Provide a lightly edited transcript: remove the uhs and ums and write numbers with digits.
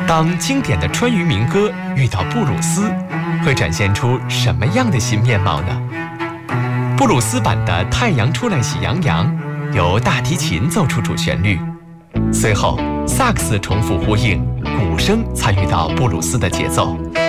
当经典的川渝民歌遇到布鲁斯，会展现出什么样的新面貌呢？布鲁斯版的《太阳出来喜洋洋》由大提琴奏出主旋律，随后萨克斯重复呼应，鼓声参与到布鲁斯的节奏。